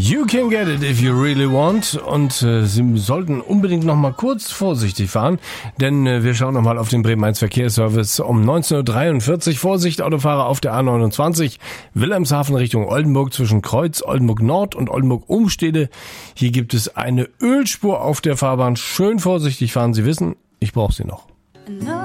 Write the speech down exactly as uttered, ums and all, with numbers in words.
You can get it if you really want. Und äh, Sie sollten unbedingt noch mal kurz vorsichtig fahren, denn äh, wir schauen noch mal auf den Bremen eins Verkehrsservice um neunzehn Uhr dreiundvierzig. Vorsicht, Autofahrer auf der A neunundzwanzig, Wilhelmshaven Richtung Oldenburg zwischen Kreuz, Oldenburg Nord und Oldenburg Umstede. Hier gibt es eine Ölspur auf der Fahrbahn. Schön vorsichtig fahren. Sie wissen, ich brauche Sie noch.